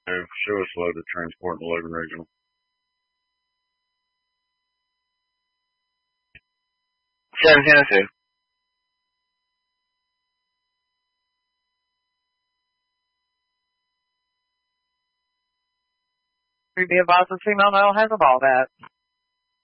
Show us loaded transport in Logan Regional. 7 Tennessee. Be advised the female male has evolved that.